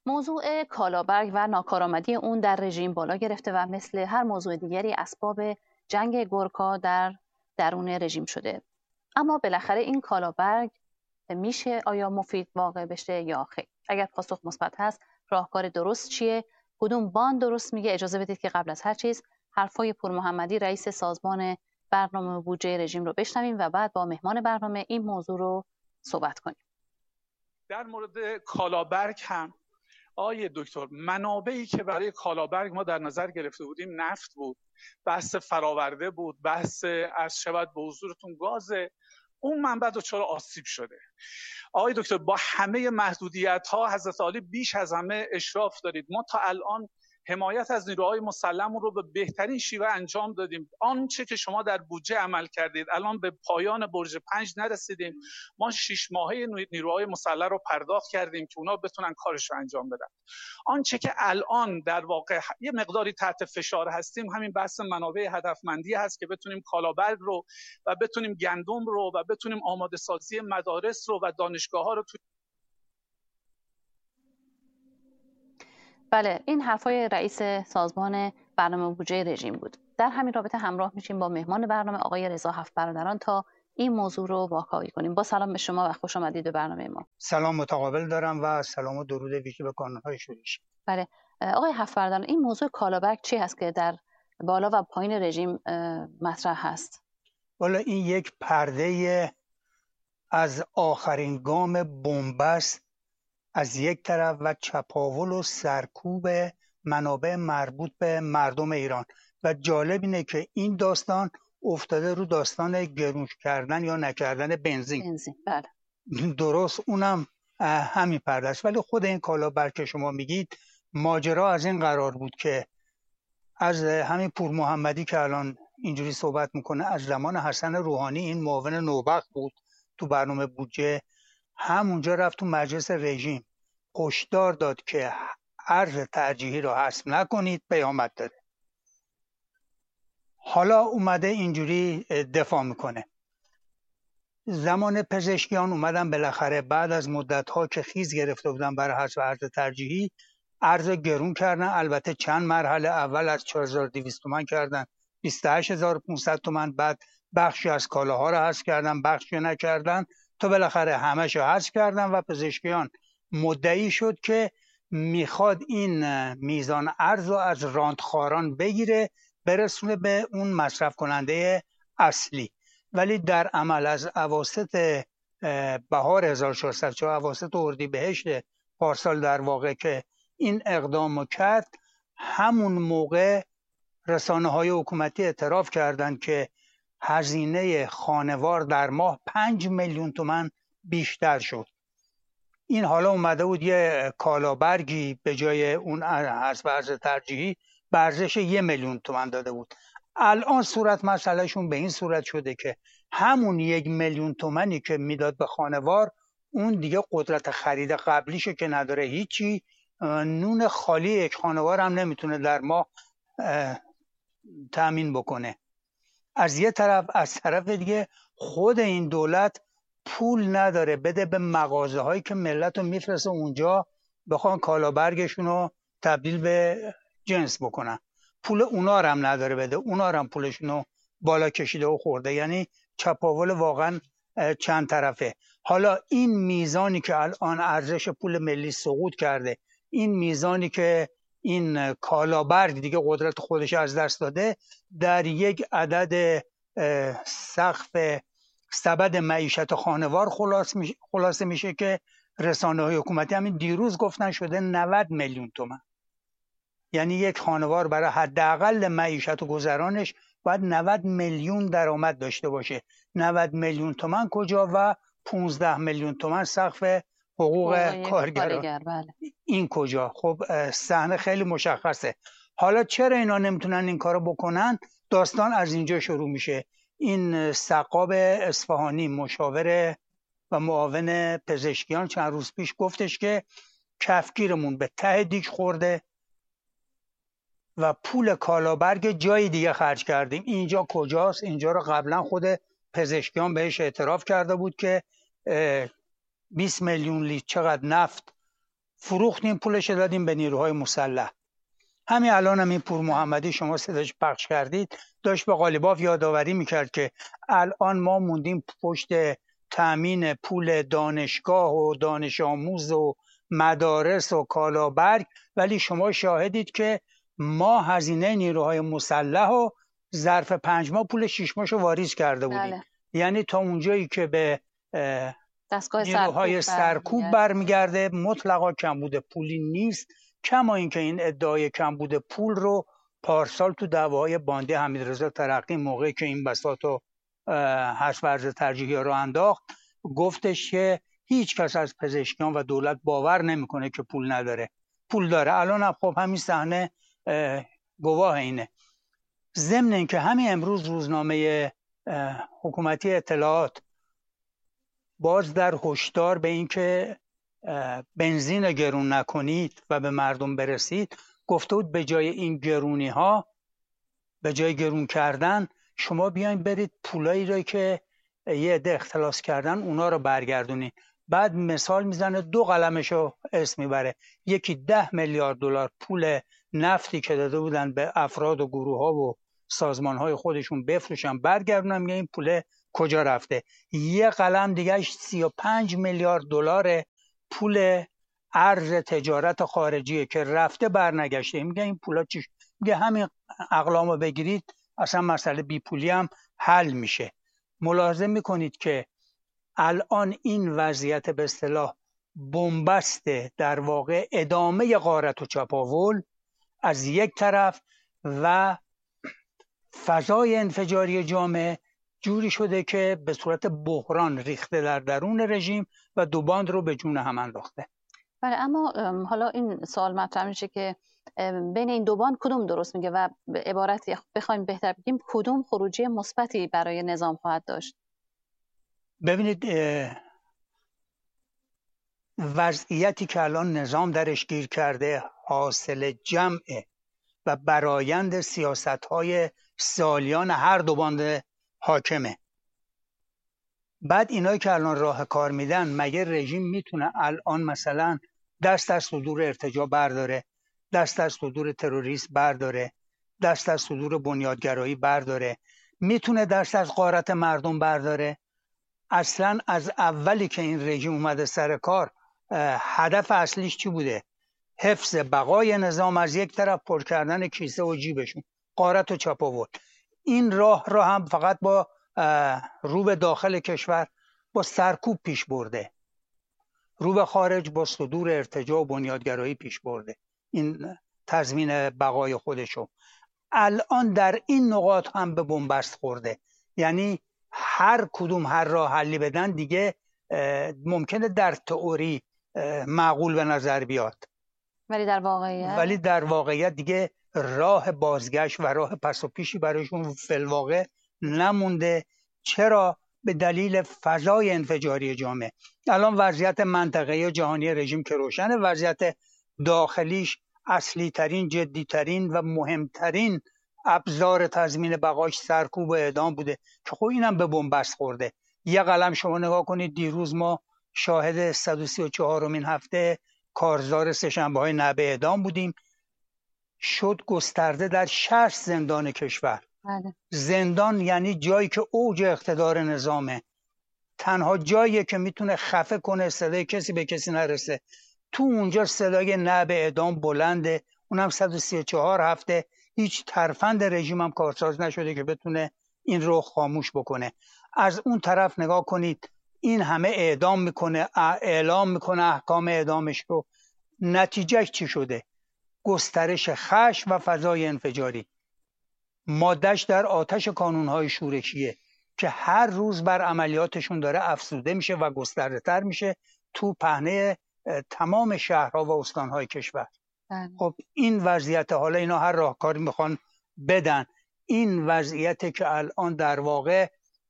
موضوع کالابرگ و ناکارآمدی اون در رژیم بالا گرفته و مثل هر موضوع دیگری اسباب جنگ گورکا در درون رژیم شده. اما بالاخره این کالابرگ میشه آیا مفید واقع بشه یا خیر؟ اگر پاسخ مثبت هست، راهکار درست چیه؟ کدوم باند درست میگه؟ اجازه بدید که قبل از هر چیز حرفای پور محمدی رئیس سازمان برنامه بودجه رژیم رو بشنویم و بعد با مهمان برنامه این موضوع رو صحبت کنیم. در مورد کالابرگ هم آقای دکتر، منابعی که برای کالابرگ ما در نظر گرفته بودیم نفت بود، بحث فراورده بود، بحث از شود به حضورتون گاز. اون منبع دچار آسیب شده. آقای دکتر، با همه محدودیت ها حضرت عالی بیش از همه اشراف دارید. ما تا الان حمایت از نیروهای مسلح رو به بهترین شیوه انجام دادیم. آنچه که شما در بودجه عمل کردید، الان به پایان برج 5 نرسیدیم. ما 6 ماهه نیروهای مسلح رو پرداخت کردیم که اونا بتونن کارش رو انجام بدن. آنچه که الان در واقع یه مقداری تحت فشار هستیم، همین بحث منابع هدفمندی هست که بتونیم کالابرگ رو و بتونیم گندم رو و بتونیم آماده سازی مدارس رو و دانشگاه ها رو بله، این حرفای رئیس سازمان برنامه بودجه رژیم بود. در همین رابطه همراه میشیم با مهمان برنامه آقای رضا هفت برادران تا این موضوع رو واکاوی کنیم. با سلام به شما و خوش آمدید به برنامه ما. سلام متقابل دارم و سلام و درود ویژه به کانال‌های شورش. بله، آقای هفت برادران، این موضوع کالابرگ چی هست که در بالا و پایین رژیم مطرح هست؟ والا این یک پرده از آخرین گام بنبست از یک طرف و چپاول و سرکوب منابع مربوط به مردم ایران و جالب اینه که این داستان افتاده رو داستان گرون کردن یا نکردن بنزین. بله. درست، اونم همین پرده است. ولی خود این کالابرگ که شما میگید، ماجرا از این قرار بود که از همین پور محمدی که الان اینجوری صحبت میکنه، از زمان حسن روحانی، این معاون نوبخت بود تو برنامه بودجه، همونجا رفت تو مجلس رژیم هشدار داد که ارز ترجیحی رو حذف نکنید، پیامد داده. حالا اومده اینجوری دفاع میکنه. زمان پزشکیان اومدن بالاخره بعد از مدت‌ها که خیز گرفته بودن برای حذف ارز ترجیحی، ارز گرون کردن. البته چند مرحله، اول از 4200 تومان کردن 28500 تومان، بعد بخشی از کالاها رو حذف کردن، بخشی نکردن، تا بالاخره همه‌ش رو حذف کردن و پزشکیان مدعی شد که میخواد این میزان ارز رو از راندخواران بگیره برسونه به اون مصرف کننده اصلی. ولی در عمل از اواسط بهار 1400 یا اواسط اردیبهشت پارسال در واقع که این اقدام کرد، همون موقع رسانه‌های حکومتی اعتراف کردند که هزینه خانوار در ماه 5 میلیون تومان بیشتر شد. این حالا اومده بود یه کالابرگی به جای اون حذف ارز ترجیحی به ارزش 1 میلیون تومان داده بود. الان صورت مسئلهشون به این صورت شده که همون 1 میلیون تومانی که میداد به خانوار، اون دیگه قدرت خرید قبلیشو که نداره، هیچی، نون خالی یک خانوار هم نمیتونه در ماه تأمین بکنه. از یه طرف، از طرف دیگه خود این دولت پول نداره بده به مغازه هایی که ملت رو میفرسته اونجا بخوان کالابرگشون رو تبدیل به جنس بکنن. پول اونا هم نداره بده، اونا هم پولشون رو بالا کشیده و خورده. یعنی چپاول واقعا چند طرفه. حالا این میزانی که الان ارزش پول ملی سقوط کرده، این میزانی که این کالابرگ دیگه قدرت خودش از دست داده، در یک عدد سقف سبد معیشت خانوار خلاصه میشه که رسانه‌های حکومتی همین دیروز گفتن شده 90 میلیون تومان. یعنی یک خانوار برای حداقل معیشت و گذرانش باید 90 میلیون درآمد داشته باشه. 90 میلیون تومان کجا و 15 میلیون تومان سقف حقوق کارگران. بله. این کجا؟ خب صحنه خیلی مشخصه. حالا چرا اینا نمیتونن این کارو بکنن؟ داستان از اینجا شروع میشه. این سقاب اصفهانی، مشاور و معاون پزشکیان، چند روز پیش گفتش که کفگیرمون به ته دیگ خورده و پول کالابرگ جای دیگه خرج کردیم. اینجا کجاست؟ اینجا رو قبلا خود پزشکیان بهش اعتراف کرده بود که 20 میلیون لیتر چقدر نفت فروختیم، پولش دادیم به نیروهای مسلح. همین الان هم این پور محمدی شما صداش پخش کردید داشت به قالیباف یادآوری میکرد که الان ما موندیم پشت تأمین پول دانشگاه و دانش آموز و مدارس و کالابرگ، ولی شما شاهدید که ما هزینه نیروهای مسلح و ظرف 5 ماه پول 6 ماهشو واریز کرده بودیم. بله. یعنی تا اونجایی که به دستگاه نیروهای سرکوب برمیگرده مطلقا کمبود پولی نیست، کما اینکه این ادعای کمبود پول رو پارسال تو دعواهای باندی حمیدرضا ترقی موقعی که این بساط و حذف ارز ترجیحی رو انداخت گفتش که هیچ کس از پزشکیان و دولت باور نمیکنه که پول نداره، پول داره. الان هم خب همین صحنه گواه اینه. ضمن اینکه همین امروز روزنامه حکومتی اطلاعات باز در هشدار به اینکه بنزین گرون نکنید و به مردم برسید گفته بود به جای این گرونی ها، به جای گرون کردن شما بیاین برید پولایی رو که یه عده اختلاس کردن اونا رو برگردونید. بعد مثال میزنه 2 قلمشو اسم میبره، یکی 10 میلیارد دلار پول نفتی که داده بودن به افراد و گروه ها و سازمان های خودشون بفروشن برگردونن، میگه این پول کجا رفته. یه قلم دیگه 35 میلیارد دلار پول ارز تجارت خارجیه که رفته برنگشته. میگه این پولا چی؟ میگه همین اقلامو بگیرید اصلا مسئله بی پولی هم حل میشه. ملاحظه میکنید که الان این وضعیت به اصطلاح بنبسته، در واقع ادامه غارت و چپاول از یک طرف و فضای انفجاری جامعه جوری شده که به صورت بحران ریخته در درون رژیم و دو باند رو به جون هم انداخته. بله، اما حالا این سوال مطرح میشه که بین این دو باند کدوم درست میگه و به عبارتی بخوایم بهتر بگیم کدوم خروجی مثبتی برای نظام خواهد داشت؟ ببینید وضعیتی که الان نظام درش گیر کرده حاصل جمع و برآیند سیاست‌های سالیان هر دو باند حاکمه. بعد اینایی که الان راه کار میدن، مگه رژیم میتونه الان مثلا دست از صدور ارتجاع برداره، دست از صدور تروریسم برداره، دست از صدور بنیادگرایی برداره، میتونه دست از غارت مردم برداره؟ اصلا از اولی که این رژیم اومده سر کار هدف اصلیش چی بوده؟ حفظ بقای نظام از یک طرف، پر کردن کیسه و جیبشون، غارت و چپاول. این راه را هم فقط با رو به داخل کشور با سرکوب پیش برده، رو به خارج با صدور ارتجاع و بنیادگرایی پیش برده این تضمین بقای خودشو. الان در این نقاط هم به بنبست خورده، یعنی هر کدوم هر راه حلی بدن دیگه ممکنه در تئوری معقول به نظر بیاد، ولی در واقعیت دیگه راه بازگشت و راه پس و پیشی برایشون فی‌الواقع نمونده. چرا؟ به دلیل فضای انفجاری جامعه. الان وضعیت منطقه‌ای و جهانی رژیم که روشنه، وضعیت داخلیش اصلی ترین، جدی ترین و مهمترین ابزار تضمین بقاش سرکوب و اعدام بوده که خب اینم به بنبست خورده. یه قلم شما نگاه کنید، دیروز ما شاهد 134مین هفته کارزار سه‌شنبه‌های نعب اعدام بودیم، شد گسترده در 60 زندان کشور. زندان یعنی جایی که اوج اقتدار نظامه، تنها جایی که میتونه خفه کنه صدای کسی به کسی نرسه. تو اونجا صدای نعب اعدام بلنده، اونم 134 هفته هیچ ترفند رژیم هم کارساز نشده که بتونه این رو خاموش بکنه. از اون طرف نگاه کنید، این همه اعدام میکنه، اعلام میکنه احکام اعدامش رو، نتیجهش چی شده؟ گسترش خشم و فضای انفجاری. مادهش در آتش کانونهای شورشیه که هر روز بر عملیاتشون داره افزوده میشه و گسترده تر میشه تو پهنه تمام شهرها و استانهای کشور. خب این وضعیت، حالا اینا هر راهکاری میخوان بدن، این وضعیت که الان در واقع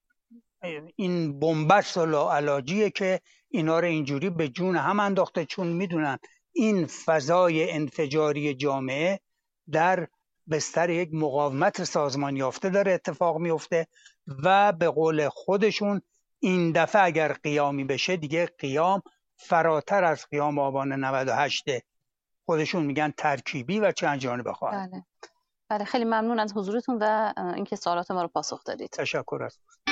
این بنبست و لاعلاجیه که اینا رو اینجوری به جون هم انداخته، چون میدونن این فضای انفجاری جامعه در بستر یک مقاومت سازمان یافته داره اتفاق میفته و به قول خودشون این دفعه اگر قیامی بشه دیگه قیام فراتر از قیام آبان 98 خودشون میگن ترکیبی و چند جانبه خواهد. بله. خیلی ممنون از حضورتون و اینکه سوالات ما رو پاسخ دادید. تشکر است.